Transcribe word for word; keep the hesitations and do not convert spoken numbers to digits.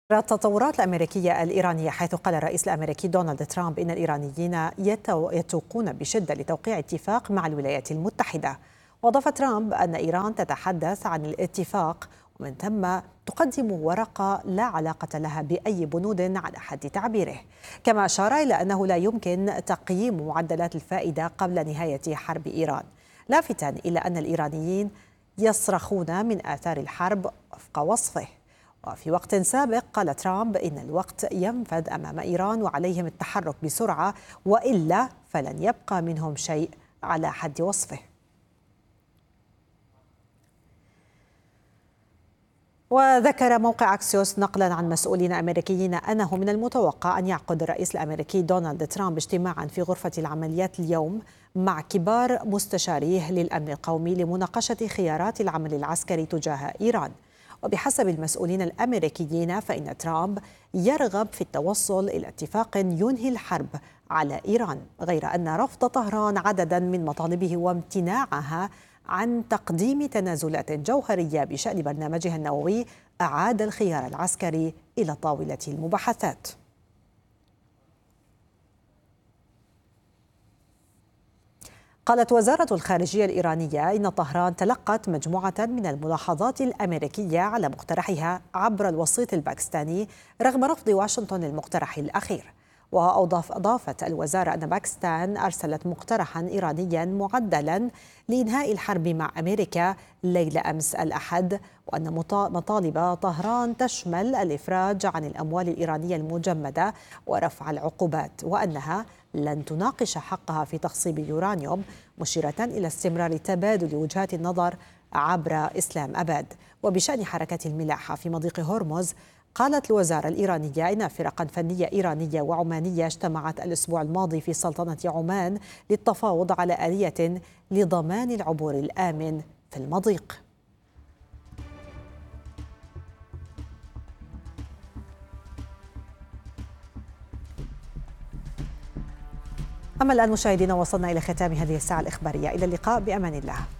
التطورات الأمريكية الإيرانية، حيث قال الرئيس الأمريكي دونالد ترامب إن الإيرانيين يتوقون بشدة لتوقيع اتفاق مع الولايات المتحدة. وأضاف ترامب أن إيران تتحدث عن الاتفاق ومن ثم تقدم ورقة لا علاقة لها بأي بنود على حد تعبيره. كما أشار إلى أنه لا يمكن تقييم معدلات الفائدة قبل نهاية حرب إيران، لافتا إلى أن الإيرانيين يصرخون من آثار الحرب وفق وصفه. وفي وقت سابق قال ترامب إن الوقت ينفذ أمام إيران وعليهم التحرك بسرعة، وإلا فلن يبقى منهم شيء على حد وصفه. وذكر موقع أكسيوس نقلا عن مسؤولين أمريكيين أنه من المتوقع أن يعقد الرئيس الأمريكي دونالد ترامب اجتماعا في غرفة العمليات اليوم مع كبار مستشاريه للأمن القومي لمناقشة خيارات العمل العسكري تجاه إيران. وبحسب المسؤولين الأمريكيين فإن ترامب يرغب في التوصل إلى اتفاق ينهي الحرب على إيران، غير أن رفض طهران عددا من مطالبه وامتناعها عن تقديم تنازلات جوهرية بشأن برنامجها النووي أعاد الخيار العسكري إلى طاولة المباحثات. قالت وزارة الخارجية الإيرانية إن طهران تلقت مجموعة من الملاحظات الأمريكية على مقترحها عبر الوسيط الباكستاني رغم رفض واشنطن للمقترح الأخير. وأضاف أضافت الوزارة أن باكستان أرسلت مقترحا إيرانيا معدلا لإنهاء الحرب مع أمريكا ليلة أمس الأحد، وأن مطالب طهران تشمل الإفراج عن الأموال الإيرانية المجمدة ورفع العقوبات، وأنها لن تناقش حقها في تخصيب اليورانيوم، مشيرة إلى استمرار تبادل وجهات النظر عبر إسلام أباد. وبشأن حركة الملاحة في مضيق هرمز، قالت الوزارة الإيرانية إن فرقا فنية إيرانية وعمانية اجتمعت الأسبوع الماضي في سلطنة عمان للتفاوض على آلية لضمان العبور الآمن في المضيق. أما الآن مشاهدينا، وصلنا إلى ختام هذه الساعة الإخبارية. إلى اللقاء بأمان الله.